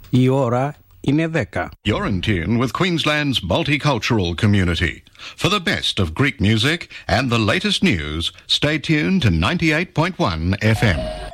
Η ώρα είναι 10. You're in tune with Queensland's multicultural community. For the best of Greek music and the latest news, stay tuned to 98.1 FM.